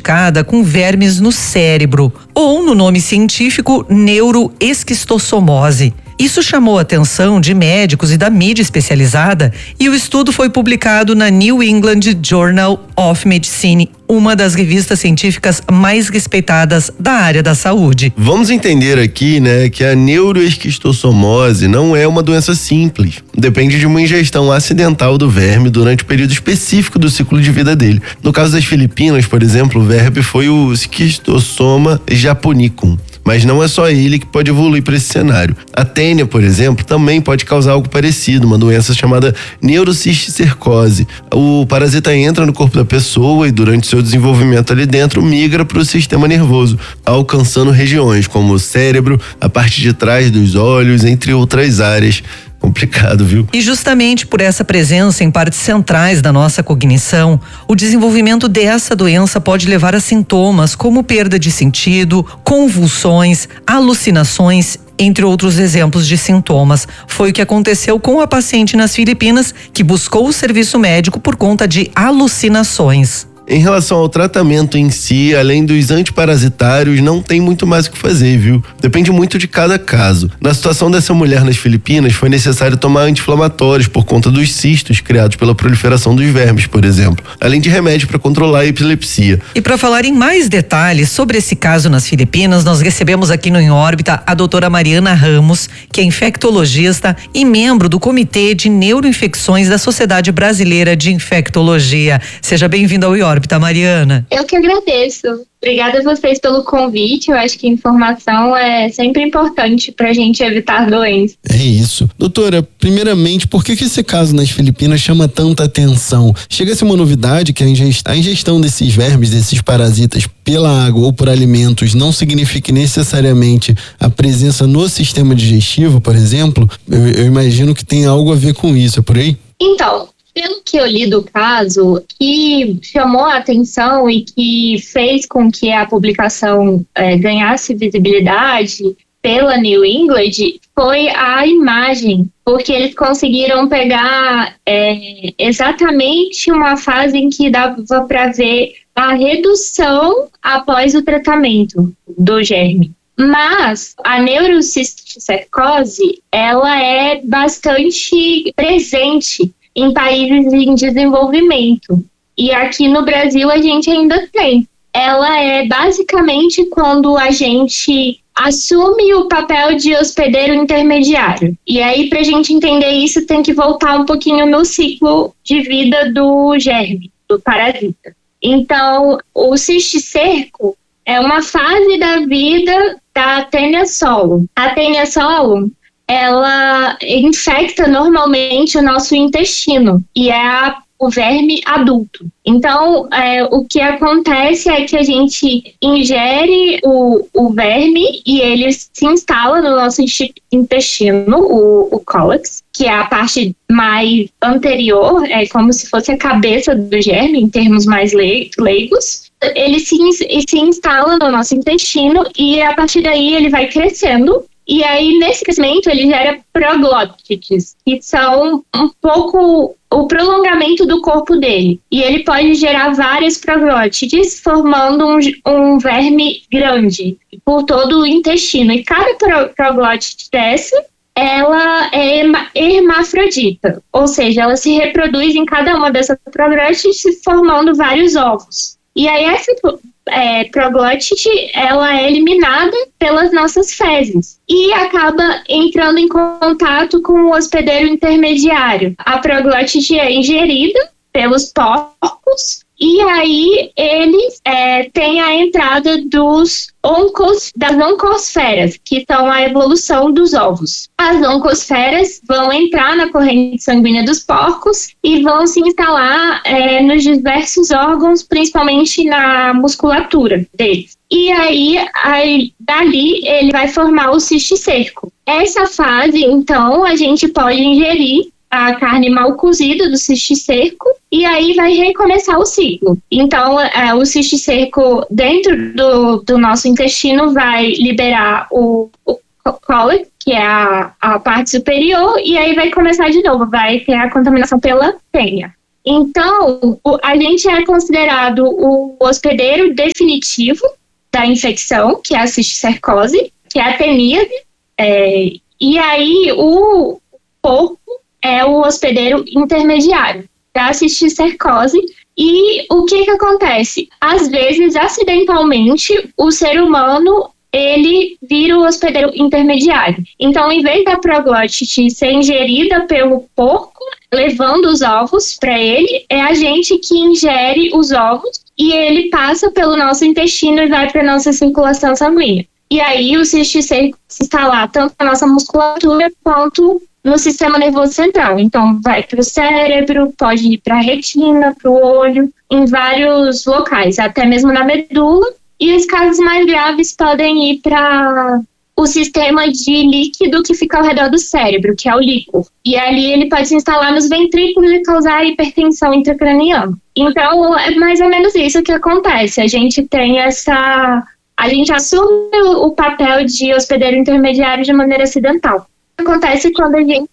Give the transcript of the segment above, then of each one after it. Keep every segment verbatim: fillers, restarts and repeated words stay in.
diagnosticada com vermes no cérebro, ou no nome científico, neuroesquistossomose. Isso chamou a atenção de médicos e da mídia especializada, e o estudo foi publicado na New England Journal of Medicine, uma das revistas científicas mais respeitadas da área da saúde. Vamos entender aqui, né, que a neuroesquistossomose não é uma doença simples. Depende de uma ingestão acidental do verme durante o período específico do ciclo de vida dele. No caso das Filipinas, por exemplo, o verme foi o Schistossoma japonicum. Mas não é só ele que pode evoluir para esse cenário. A tênia, por exemplo, também pode causar algo parecido, uma doença chamada neurocisticercose. O parasita entra no corpo da pessoa e durante seu desenvolvimento ali dentro migra para o sistema nervoso, alcançando regiões como o cérebro, a parte de trás dos olhos, entre outras áreas. Complicado, viu? E justamente por essa presença em partes centrais da nossa cognição, o desenvolvimento dessa doença pode levar a sintomas como perda de sentido, convulsões, alucinações, entre outros exemplos de sintomas. Foi o que aconteceu com a paciente nas Filipinas, que buscou o serviço médico por conta de alucinações. Em relação ao tratamento em si, além dos antiparasitários, não tem muito mais o que fazer, viu? Depende muito de cada caso. Na situação dessa mulher nas Filipinas, foi necessário tomar anti-inflamatórios por conta dos cistos criados pela proliferação dos vermes, por exemplo, além de remédio para controlar a epilepsia. E para falar em mais detalhes sobre esse caso nas Filipinas, nós recebemos aqui no Em Órbita a doutora Mariana Ramos, que é infectologista e membro do Comitê de Neuroinfecções da Sociedade Brasileira de Infectologia. Seja bem-vinda ao Em Órbita. Órbita, Mariana. Eu que agradeço. Obrigada a vocês pelo convite. Eu acho que informação é sempre importante para a gente evitar doenças. É isso. Doutora, primeiramente, por que que esse caso nas Filipinas chama tanta atenção? Chega a ser uma novidade que a ingestão, a ingestão desses vermes, desses parasitas pela água ou por alimentos não signifique necessariamente a presença no sistema digestivo, por exemplo? Eu, eu imagino que tem algo a ver com isso, é por aí? Então, pelo que eu li do caso, que chamou a atenção e que fez com que a publicação é, ganhasse visibilidade pela New England foi a imagem, porque eles conseguiram pegar é, exatamente uma fase em que dava para ver a redução após o tratamento do germe. Mas a neurocisticercose, ela é bastante presente em países em desenvolvimento. E aqui no Brasil a gente ainda tem. Ela é basicamente quando a gente assume o papel de hospedeiro intermediário. E aí, para a gente entender isso, tem que voltar um pouquinho no ciclo de vida do germe, do parasita. Então, o cisticerco é uma fase da vida da Taenia solum. A Taenia solum, ela infecta normalmente o nosso intestino e é a, o verme adulto. Então, é, o que acontece é que a gente ingere o, o verme e ele se instala no nosso intestino, o, o cólex, que é a parte mais anterior, é como se fosse a cabeça do germe, em termos mais leigos. Ele se, se instala no nosso intestino e a partir daí ele vai crescendo. E aí, nesse crescimento, ele gera proglótides, que são um pouco o prolongamento do corpo dele. E ele pode gerar várias proglótides, formando um, um verme grande por todo o intestino. E cada pro, proglótide dessa, ela é hermafrodita, ou seja, ela se reproduz em cada uma dessas proglótides, formando vários ovos. E aí, essa é, proglótide, ela é eliminada pelas nossas fezes e acaba entrando em contato com o hospedeiro intermediário. A proglótide é ingerida pelos porcos e aí eles é, têm a entrada dos oncos, das oncosferas, que são a evolução dos ovos. As oncosferas vão entrar na corrente sanguínea dos porcos e vão se instalar é, nos diversos órgãos, principalmente na musculatura deles. E aí, aí, dali, ele vai formar o cisticerco. Essa fase, então, a gente pode ingerir a carne mal cozida do cisticerco e aí vai recomeçar o ciclo. Então, é, o cisticerco dentro do, do nosso intestino vai liberar o, o cólex, que é a, a parte superior, e aí vai começar de novo, vai ter a contaminação pela tênia. Então, o, a gente é considerado o hospedeiro definitivo da infecção, que é a cisticercose, que é a teníase, é, e aí o porco é o hospedeiro intermediário da cisticercose. E o que que acontece? Às vezes, acidentalmente, o ser humano, ele vira o hospedeiro intermediário. Então, em vez da proglotite ser ingerida pelo porco, levando os ovos para ele, é a gente que ingere os ovos e ele passa pelo nosso intestino e vai para a nossa circulação sanguínea. E aí o cisticerco se instalar tanto na nossa musculatura quanto no sistema nervoso central. Então, vai para o cérebro, pode ir para a retina, para o olho, em vários locais, até mesmo na medula. E os casos mais graves podem ir para o sistema de líquido que fica ao redor do cérebro, que é o líquor. E ali ele pode se instalar nos ventrículos e causar hipertensão intracraniana. Então, é mais ou menos isso que acontece. A gente tem essa... A gente assume o papel de hospedeiro intermediário de maneira acidental. Acontece quando a gente,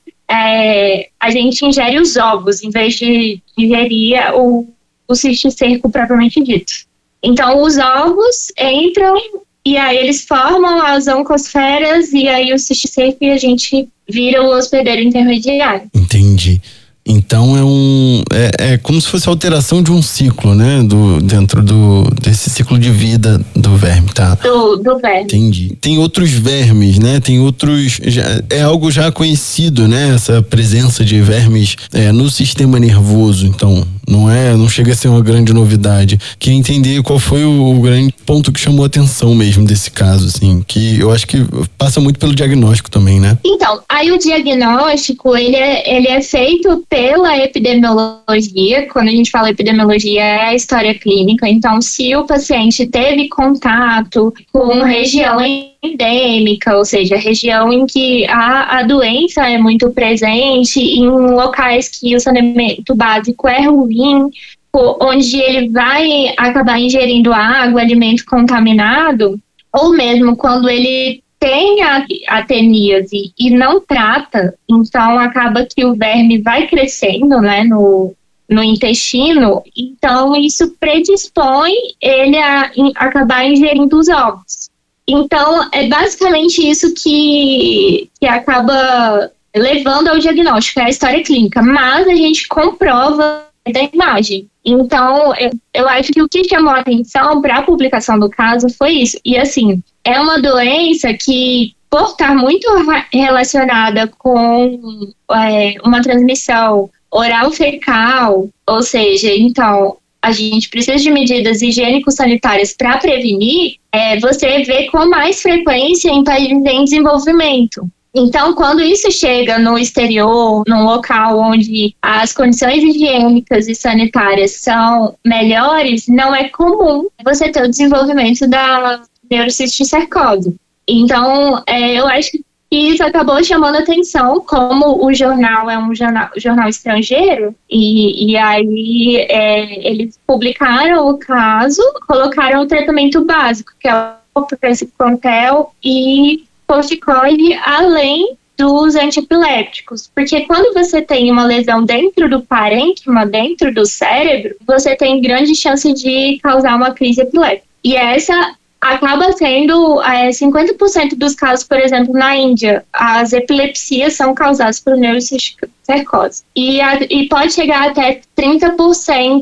é, a gente ingere os ovos, em vez de ingerir o, o cisticerco propriamente dito. Então, os ovos entram e aí eles formam as oncosferas e aí o cisticerco e a gente vira o hospedeiro intermediário. Entendi. Então é um é, é como se fosse a alteração de um ciclo, né? Do, dentro do, desse ciclo de vida do verme, tá? Do, do verme. Entendi. Tem outros vermes, né? Tem outros... Já, é algo já conhecido, né? Essa presença de vermes é, no sistema nervoso. Então, não é, não chega a ser uma grande novidade. Queria entender qual foi o, o grande ponto que chamou a atenção mesmo desse caso, assim. Que eu acho que passa muito pelo diagnóstico também, né? Então, aí o diagnóstico, ele é, ele é feito pela epidemiologia. Quando a gente fala epidemiologia, é a história clínica. Então, se o paciente teve contato com região endêmica, ou seja, região em que a, a doença é muito presente, em locais que o saneamento básico é ruim, onde ele vai acabar ingerindo água, alimento contaminado, ou mesmo quando ele tem a, a teníase e não trata, então acaba que o verme vai crescendo, né, no, no intestino, então isso predispõe ele a in, acabar ingerindo os ovos. Então, é basicamente isso que, que acaba levando ao diagnóstico, é a história clínica, mas a gente comprova da imagem. Então, eu, eu acho que o que chamou a atenção para a publicação do caso foi isso. E assim, é uma doença que, por estar muito relacionada com é, uma transmissão oral fecal, ou seja, então, a gente precisa de medidas higiênico-sanitárias para prevenir, é, você vê com mais frequência em países em desenvolvimento. Então, quando isso chega no exterior, num local onde as condições higiênicas e sanitárias são melhores, não é comum você ter o desenvolvimento da neurocisticercose. Então, é, eu acho que isso acabou chamando atenção, como o jornal é um jornal, jornal estrangeiro, e, e aí é, eles publicaram o caso, colocaram o tratamento básico, que é o praziquantel e corticoide, além dos antiepilépticos. Porque quando você tem uma lesão dentro do parênquima, dentro do cérebro, você tem grande chance de causar uma crise epiléptica. E essa acaba sendo é, cinquenta por cento dos casos, por exemplo, na Índia, as epilepsias são causadas por neurocisticercose. E, a, e pode chegar até trinta por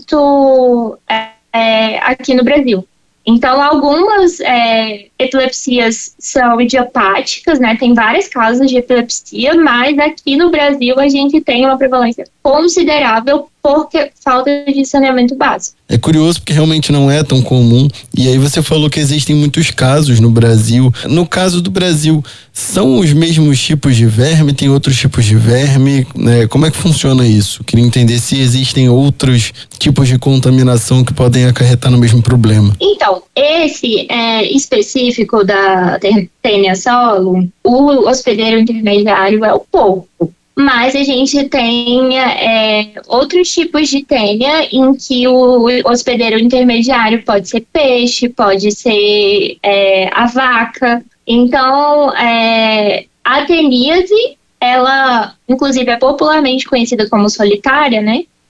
cento é, é, aqui no Brasil. Então, algumas é, epilepsias são idiopáticas, né? Tem várias causas de epilepsia, mas aqui no Brasil a gente tem uma prevalência considerável por falta de saneamento básico. É curioso porque realmente não é tão comum. E aí você falou que existem muitos casos no Brasil. No caso do Brasil, são os mesmos tipos de verme? Tem outros tipos de verme? Né? Como é que funciona isso? Queria entender se existem outros tipos de contaminação que podem acarretar no mesmo problema. Então, esse é específico da tênia solo, o hospedeiro intermediário é o porco. Mas a gente tem é, outros tipos de tênia em que o hospedeiro intermediário pode ser peixe, pode ser é, a vaca. Então, é, a teníase, ela, inclusive, é popularmente conhecida como solitária, né?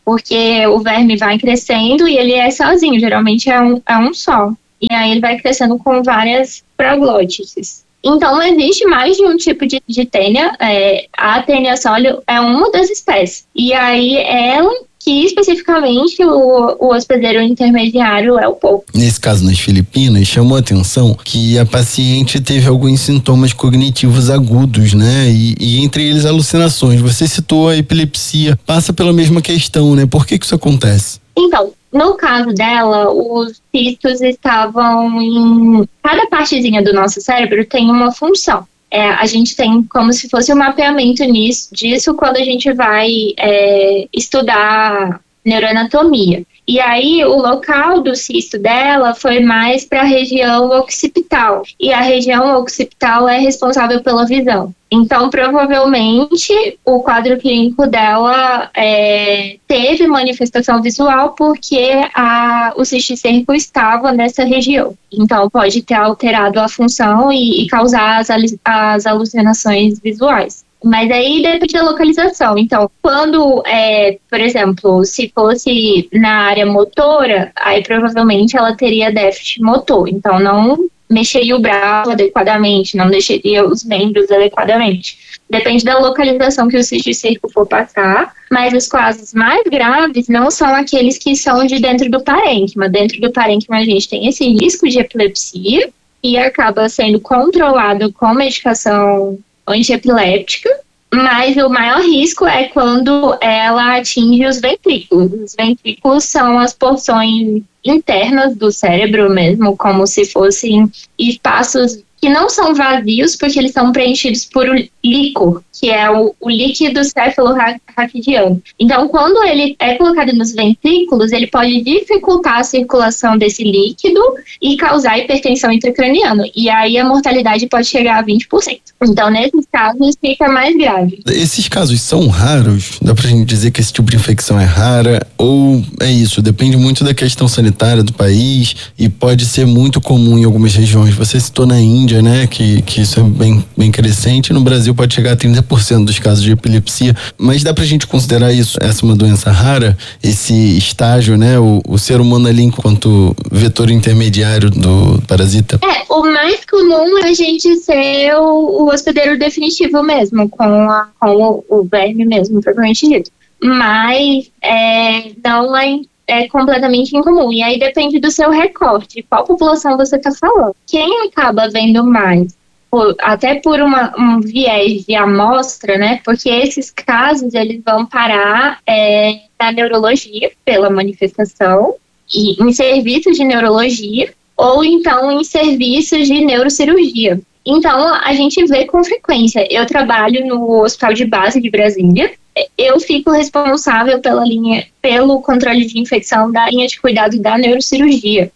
porque o verme vai crescendo e ele é sozinho, geralmente é um, é um só. E aí ele vai crescendo com várias proglótides. Então, existe mais de um tipo de, de tênia. É, a tênia sólio é uma das espécies. E aí, ela que especificamente o, o hospedeiro intermediário é o polvo. Nesse caso, nas Filipinas, chamou a atenção que a paciente teve alguns sintomas cognitivos agudos, né? E, e entre eles, alucinações. Você citou a epilepsia. Passa pela mesma questão, né? Por que que isso acontece? Então, no caso dela, os cistos estavam em... Cada partezinha do nosso cérebro tem uma função. É, a gente tem como se fosse um mapeamento nisso, disso quando a gente vai é, estudar neuroanatomia. E aí, o local do cisto dela foi mais para a região occipital. E a região occipital é responsável pela visão. Então, provavelmente, o quadro clínico dela é, teve manifestação visual porque a, o cisticerco estava nessa região. Então, pode ter alterado a função e, e causar as, as alucinações visuais. Mas aí depende da localização. Então, quando, é, por exemplo, se fosse na área motora, aí provavelmente ela teria déficit motor. Então, não mexeria o braço adequadamente, não mexeria os membros adequadamente. Depende da localização que o cisticerco for passar, mas os casos mais graves não são aqueles que são de dentro do parênquima. Dentro do parênquima a gente tem esse risco de epilepsia e acaba sendo controlado com medicação antiepiléptica, mas o maior risco é quando ela atinge os ventrículos. Os ventrículos são as porções internas do cérebro mesmo, como se fossem espaços que não são vazios, porque eles são preenchidos por líquor, que é o, o líquido céfalo-raquidiano. Então, quando ele é colocado nos ventrículos, ele pode dificultar a circulação desse líquido e causar hipertensão intracraniana. E aí a mortalidade pode chegar a vinte por cento. Então, nesses casos, fica mais grave. Esses casos são raros? Dá pra gente dizer que esse tipo de infecção é rara? Ou é isso? Depende muito da questão sanitária do país e pode ser muito comum em algumas regiões. Você citou na Índia, né? Que, que isso é bem, bem crescente. No Brasil pode chegar a trinta por cento dos casos de epilepsia. Mas dá pra gente considerar isso, essa uma doença rara? Esse estágio, né? O, o ser humano ali enquanto vetor intermediário do parasita? É, o mais comum é a gente ser o, o hospedeiro definitivo mesmo, com, a, com o, o verme mesmo, propriamente dito. Mas é, não é, é completamente incomum. E aí depende do seu recorte, qual população você está falando. Quem acaba vendo mais, por, até por uma, um viés de amostra, né? Porque esses casos, eles vão parar é, na neurologia, pela manifestação, e em serviços de neurologia, ou então em serviços de neurocirurgia. Então, a gente vê com frequência. Eu trabalho no Hospital de Base de Brasília. Eu fico responsável pela linha, pelo controle de infecção da linha de cuidado da neurocirurgia.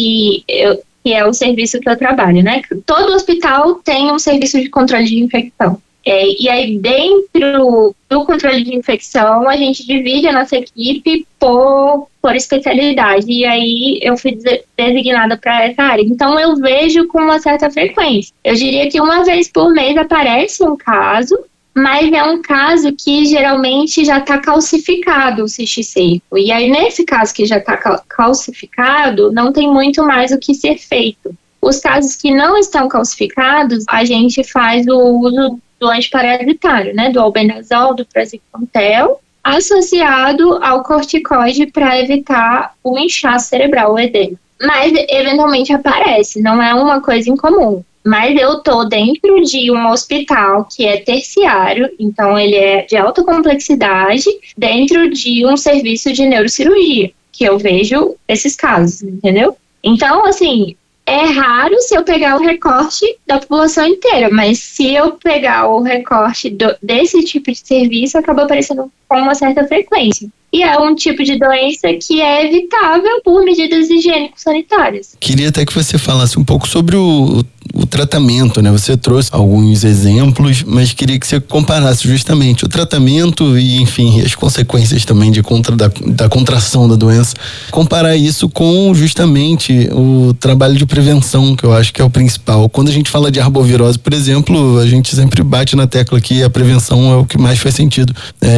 E eu, que é o serviço que eu trabalho, né? Todo hospital tem um serviço de controle de infecção. É, e aí, dentro do controle de infecção, a gente divide a nossa equipe por, por especialidade. E aí, eu fui designada para essa área. Então, eu vejo com uma certa frequência. Eu diria que uma vez por mês aparece um caso, mas é um caso que geralmente já está calcificado o cisticerco. E aí, nesse caso que já está calcificado, não tem muito mais o que ser feito. Os casos que não estão calcificados, a gente faz o uso do antiparasitário, né, do albendazol, do praziquantel, associado ao corticoide para evitar o inchaço cerebral, o edema. Mas, eventualmente, aparece, não é uma coisa incomum. Mas eu tô dentro de um hospital que é terciário, então ele é de alta complexidade, dentro de um serviço de neurocirurgia, que eu vejo esses casos, entendeu? Então, assim, é raro se eu pegar o recorte da população inteira, mas se eu pegar o recorte do, desse tipo de serviço, acaba aparecendo com uma certa frequência. E é um tipo de doença que é evitável por medidas higiênico-sanitárias. Queria até que você falasse um pouco sobre o, o tratamento, né? Você trouxe alguns exemplos, mas queria que você comparasse justamente o tratamento e, enfim, as consequências também de contra, da, da contração da doença. Comparar isso com justamente o trabalho de prevenção, que eu acho que é o principal. Quando a gente fala de arbovirose, por exemplo, a gente sempre bate na tecla que a prevenção é o que mais faz sentido. É,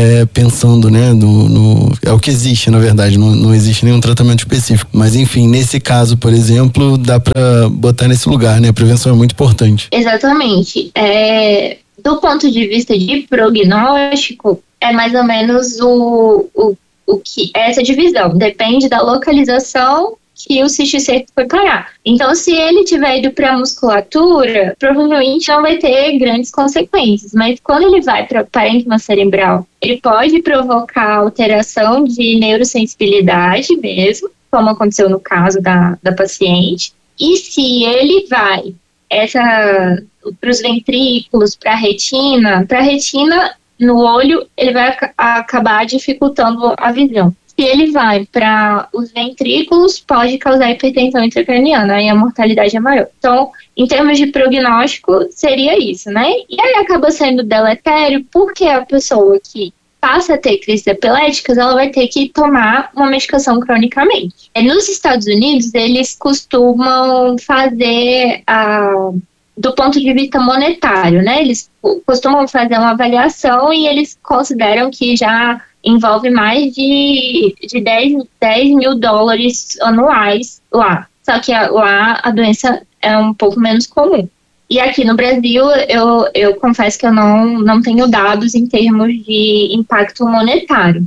pensando, né, no, no, é o que existe, na verdade, não, não existe nenhum tratamento específico. Mas, enfim, nesse caso, por exemplo, dá para botar nesse lugar, né? A prevenção é muito importante. Exatamente. É, do ponto de vista de prognóstico, é mais ou menos o, o, o que essa divisão. Depende da localização que o cisticerco foi parar. Então, se ele tiver ido para a musculatura, provavelmente não vai ter grandes consequências. Mas quando ele vai para o parênquima cerebral, ele pode provocar alteração de neurosensibilidade mesmo, como aconteceu no caso da, da paciente. E se ele vai para os ventrículos, para a retina, para a retina no olho, ele vai ac- acabar dificultando a visão. Se ele vai para os ventrículos, pode causar hipertensão intracraniana, aí a mortalidade é maior. Então, em termos de prognóstico, seria isso, né? E aí acaba sendo deletério porque a pessoa que passa a ter crises epiléticas, ela vai ter que tomar uma medicação cronicamente. Nos Estados Unidos, eles costumam fazer, a, do ponto de vista monetário, né? Eles costumam fazer uma avaliação e eles consideram que já envolve mais de, de dez mil dólares anuais lá. Só que a, lá a doença é um pouco menos comum. E aqui no Brasil, eu, eu confesso que eu não, não tenho dados em termos de impacto monetário.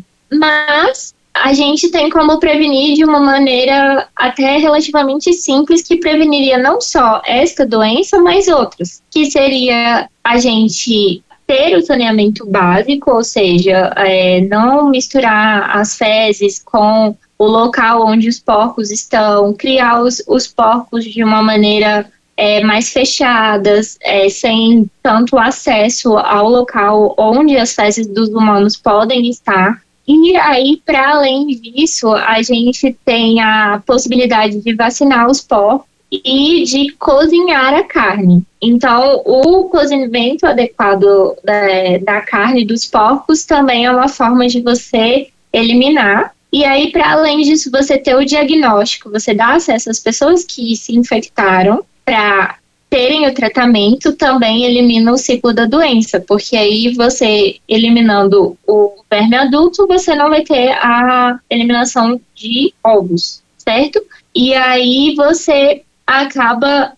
Mas a gente tem como prevenir de uma maneira até relativamente simples, que preveniria não só esta doença, mas outras. Que seria a gente ter o saneamento básico, ou seja, é, não misturar as fezes com o local onde os porcos estão, criar os, os porcos de uma maneira é, mais fechadas, é, sem tanto acesso ao local onde as fezes dos humanos podem estar. E aí, para além disso, a gente tem a possibilidade de vacinar os porcos e de cozinhar a carne. Então, o cozimento adequado da, da carne dos porcos também é uma forma de você eliminar. E aí, para além disso, você ter o diagnóstico, você dá acesso às pessoas que se infectaram para terem o tratamento, também elimina o ciclo da doença, porque aí você, eliminando o verme adulto, você não vai ter a eliminação de ovos, certo? E aí você acaba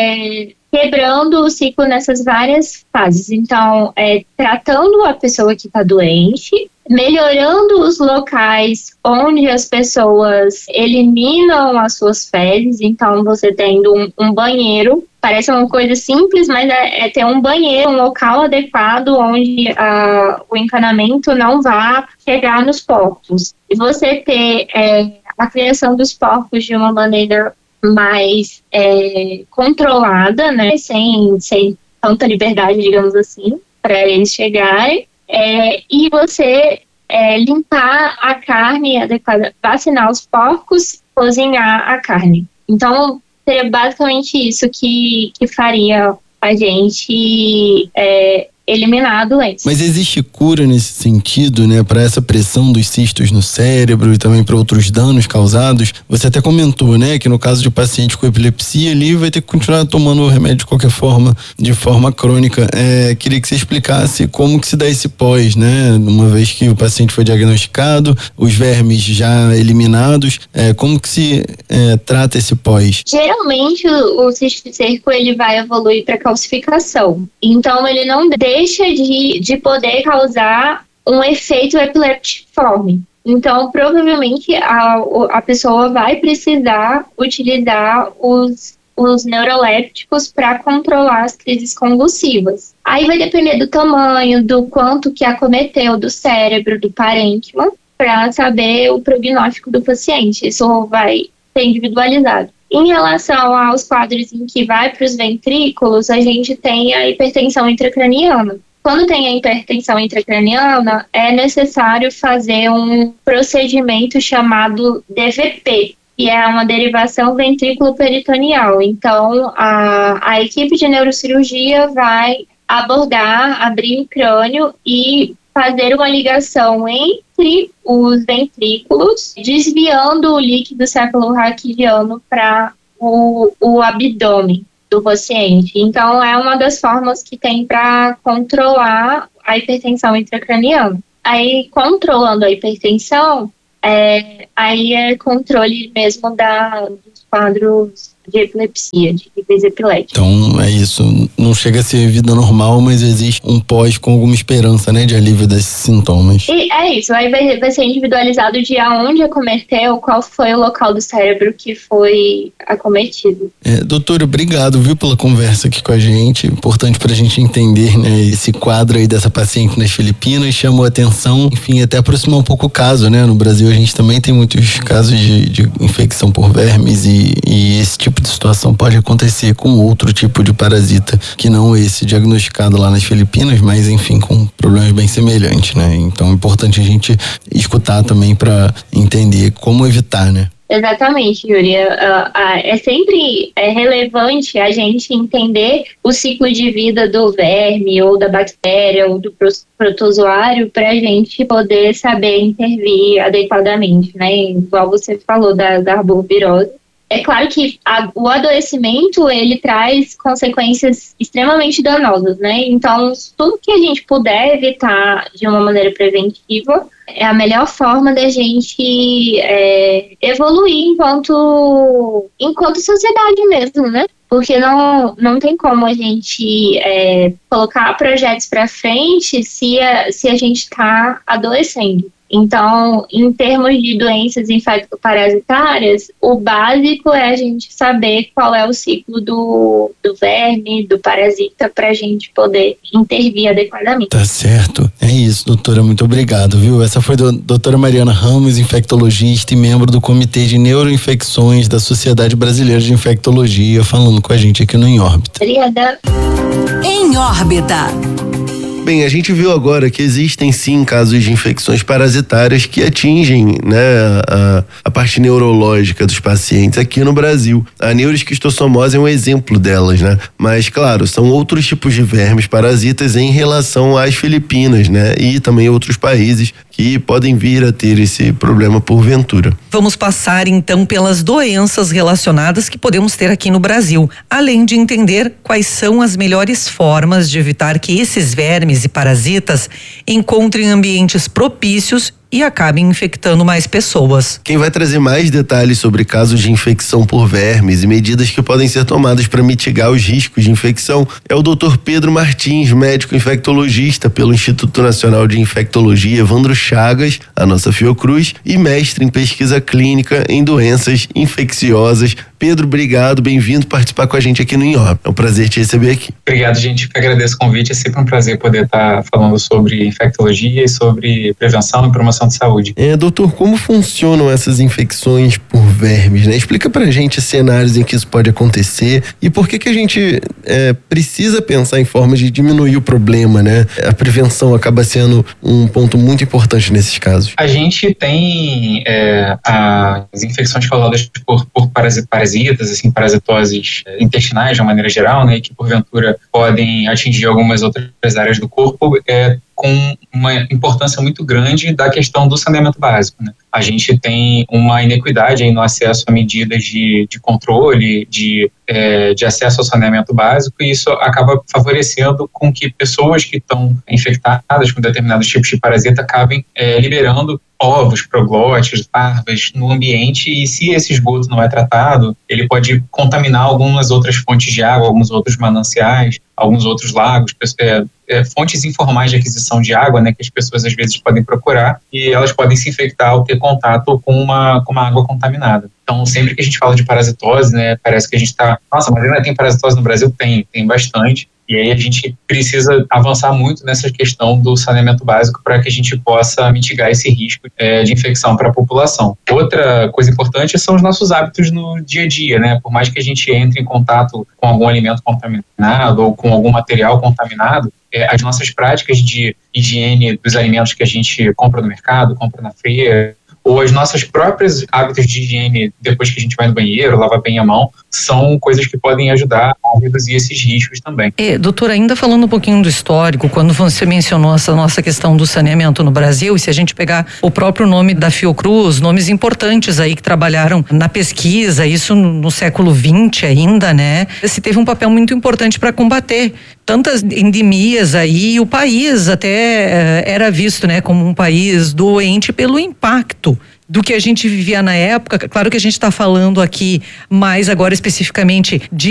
é, quebrando o ciclo nessas várias fases. Então, é, tratando a pessoa que está doente, melhorando os locais onde as pessoas eliminam as suas fezes. Então, você tendo um, um banheiro, parece uma coisa simples, mas é, é ter um banheiro, um local adequado onde uh, o encanamento não vá chegar nos porcos. E você ter é, a criação dos porcos de uma maneira mais é, controlada, né, sem, sem tanta liberdade, digamos assim, para eles chegarem, é, e você é, limpar a carne adequada, vacinar os porcos, cozinhar a carne. Então, seria basicamente isso que, que faria a gente é, eliminar a doença. Mas existe cura nesse sentido, né, para essa pressão dos cistos no cérebro e também para outros danos causados? Você até comentou, né, que no caso de paciente com epilepsia, ele vai ter que continuar tomando o remédio de qualquer forma, de forma crônica. É, queria que você explicasse como que se dá esse pós, né, uma vez que o paciente foi diagnosticado, os vermes já eliminados, é, como que se é, trata esse pós? Geralmente o, o cisticerco ele vai evoluir para calcificação, então ele não deixa de, de poder causar um efeito epileptiforme. Então, provavelmente, a, a pessoa vai precisar utilizar os, os neurolépticos para controlar as crises convulsivas. Aí vai depender do tamanho, do quanto que acometeu do cérebro, do parênquima, para saber o prognóstico do paciente. Isso vai ser individualizado. Em relação aos quadros em que vai para os ventrículos, a gente tem a hipertensão intracraniana. Quando tem a hipertensão intracraniana, é necessário fazer um procedimento chamado D V P, que é uma derivação ventrículo-peritoneal. Então, a, a equipe de neurocirurgia vai abordar, abrir o crânio e fazer uma ligação entre os ventrículos, desviando o líquido cefalorraquidiano para o, o abdômen do paciente. Então, é uma das formas que tem para controlar a hipertensão intracraniana. Aí, controlando a hipertensão, é, aí é controle mesmo da, dos quadros de epilepsia, de crise epilética. Então é isso, não chega a ser vida normal, mas existe um pós com alguma esperança, né, de alívio desses sintomas. E é isso, aí vai, vai ser individualizado de aonde acometeu, qual foi o local do cérebro que foi acometido. É, doutora, obrigado, viu, pela conversa aqui com a gente, importante pra gente entender, né, esse quadro aí dessa paciente nas Filipinas, chamou a atenção, enfim, até aproximar um pouco o caso, né, no Brasil a gente também tem muitos casos de, de infecção por vermes e, e esse tipo de situação pode acontecer com outro tipo de parasita, que não esse diagnosticado lá nas Filipinas, mas enfim, com problemas bem semelhantes, né? Então é importante a gente escutar também para entender como evitar, né? Exatamente, Yuri. É sempre relevante a gente entender o ciclo de vida do verme ou da bactéria ou do protozoário para a gente poder saber intervir adequadamente, né? Igual você falou da, da arbovirose. É claro que a, o adoecimento, ele traz consequências extremamente danosas, né? Então, tudo que a gente puder evitar de uma maneira preventiva é a melhor forma da gente é, evoluir enquanto, enquanto sociedade mesmo, né? Porque não, não tem como a gente é, colocar projetos para frente se a, se a gente está adoecendo. Então, em termos de doenças infectoparasitárias, o básico é a gente saber qual é o ciclo do, do verme, do parasita, para a gente poder intervir adequadamente. Tá certo. É isso, doutora. Muito obrigado, viu? Essa foi a doutora Mariana Ramos, infectologista e membro do Comitê de Neuroinfecções da Sociedade Brasileira de Infectologia, falando com a gente aqui no Em Órbita. Obrigada. Em Órbita. Bem, a gente viu agora que existem sim casos de infecções parasitárias que atingem, né, a, a parte neurológica dos pacientes aqui no Brasil. A neuroesquistossomose é um exemplo delas, né? Mas, claro, são outros tipos de vermes parasitas em relação às Filipinas, né? E também outros países que podem vir a ter esse problema porventura. Vamos passar então pelas doenças relacionadas que podemos ter aqui no Brasil, além de entender quais são as melhores formas de evitar que esses vermes e parasitas encontrem ambientes propícios e acabem infectando mais pessoas. Quem vai trazer mais detalhes sobre casos de infecção por vermes e medidas que podem ser tomadas para mitigar os riscos de infecção é o doutor Pedro Martins, médico infectologista pelo Instituto Nacional de Infectologia Evandro Chagas, a nossa Fiocruz, e mestre em pesquisa clínica em doenças infecciosas. Pedro, obrigado, bem-vindo participar com a gente aqui no Em Órbita. É um prazer te receber aqui. Obrigado, gente. Eu agradeço o convite. É sempre um prazer poder estar falando sobre infectologia e sobre prevenção e promoção de saúde. É, doutor, como funcionam essas infecções por vermes, né? Explica pra gente cenários em que isso pode acontecer e por que que a gente é, precisa pensar em formas de diminuir o problema, né? A prevenção acaba sendo um ponto muito importante nesses casos. A gente tem é, as infecções causadas por, por parasitas, assim, parasitoses intestinais de uma maneira geral, né? Que porventura podem atingir algumas outras áreas do corpo, é, com uma importância muito grande da questão do saneamento básico, né? A gente tem uma inequidade aí no acesso a medidas de, de controle, de, é, de acesso ao saneamento básico, e isso acaba favorecendo com que pessoas que estão infectadas com determinados tipos de parasita acabem é, liberando ovos, proglótides, larvas no ambiente, e se esse esgoto não é tratado, ele pode contaminar algumas outras fontes de água, alguns outros mananciais, alguns outros lagos, é, é, fontes informais de aquisição de água, né, que as pessoas às vezes podem procurar, e elas podem se infectar ao ter contato com uma, com uma água contaminada. Então, sempre que a gente fala de parasitose, né, parece que a gente está, nossa, mas ainda tem parasitose no Brasil? Tem, tem bastante. E aí a gente precisa avançar muito nessa questão do saneamento básico para que a gente possa mitigar esse risco é, de infecção para a população. Outra coisa importante são os nossos hábitos no dia a dia, né? Por mais que a gente entre em contato com algum alimento contaminado ou com algum material contaminado, é, as nossas práticas de higiene dos alimentos que a gente compra no mercado, compra na feira, ou as nossas próprias hábitos de higiene depois que a gente vai no banheiro, lava bem a mão, são coisas que podem ajudar a reduzir esses riscos também. É, doutor, ainda falando um pouquinho do histórico, quando você mencionou essa nossa questão do saneamento no Brasil, e se a gente pegar o próprio nome da Fiocruz, nomes importantes aí que trabalharam na pesquisa, isso no, no século vinte ainda, né? Se teve um papel muito importante para combater tantas endemias aí, o país até era visto, né, como um país doente pelo impacto do que a gente vivia na época. Claro que a gente está falando aqui mais agora especificamente de